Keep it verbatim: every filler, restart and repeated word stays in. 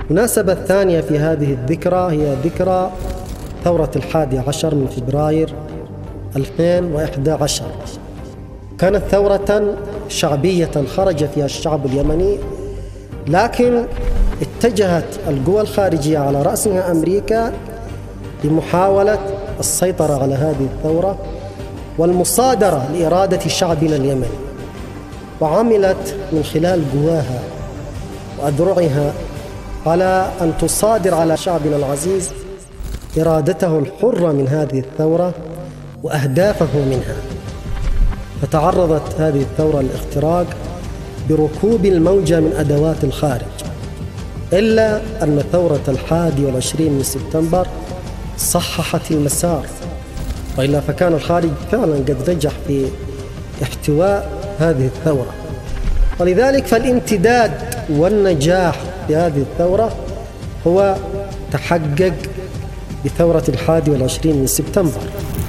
المناسبة الثانية في هذه الذكرى هي ذكرى ثورة الحادي عشر من فبراير ألفين وإحدى عشر. كانت ثورة شعبية خرج فيها الشعب اليمني، لكن اتجهت القوى الخارجية على رأسها أمريكا لمحاولة السيطرة على هذه الثورة والمصادرة لإرادة شعبنا اليمني، وعملت من خلال قواها وأذرعها على أن تصادر على شعبنا العزيز إرادته الحرة من هذه الثورة وأهدافه منها. فتعرضت هذه الثورة للاختراق بركوب الموجة من أدوات الخارج، إلا أن ثورة الحادي والعشرين من سبتمبر صححت المسار، وإلا فكان الخارج فعلا قد نجح في احتواء هذه الثورة. ولذلك فالامتداد والنجاح في هذه الثورة هو تحقق بثورة الحادي والعشرين من سبتمبر.